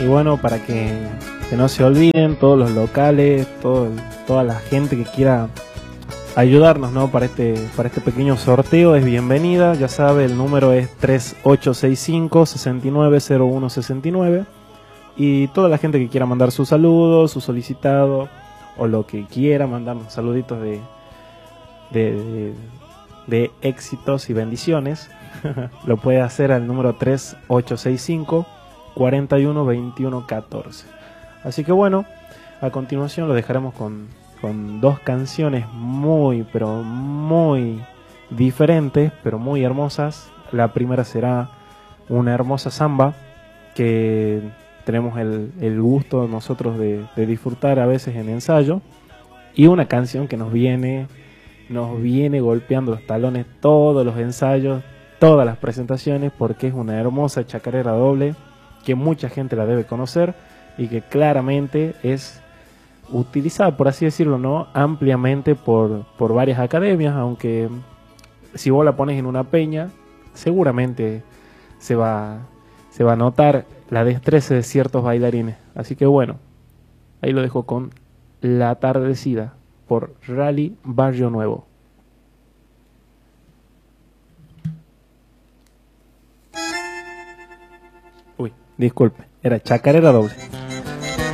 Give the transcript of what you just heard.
Y bueno, para que no se olviden todos los locales, toda la gente que quiera ayudarnos, ¿no? Para este pequeño sorteo es bienvenida. Ya sabe, el número es 3865-690169. Y toda la gente que quiera mandar sus saludos, su solicitado o lo que quiera, mandarnos saluditos de éxitos y bendiciones, lo puede hacer al número 3865-412114. Así que bueno, a continuación lo dejaremos con dos canciones muy, pero muy diferentes, pero muy hermosas. La primera será una hermosa samba que tenemos el gusto nosotros de disfrutar a veces en ensayo, y una canción que nos viene golpeando los talones todos los ensayos, todas las presentaciones, porque es una hermosa chacarera doble que mucha gente la debe conocer y que claramente es utilizada, por así decirlo, ¿no? Ampliamente por varias academias, aunque si vos la pones en una peña, seguramente se va a notar la destreza de ciertos bailarines. Así que bueno, ahí lo dejo con La Atardecida por Rally Barrio Nuevo. Uy, disculpe, era chacarera doble.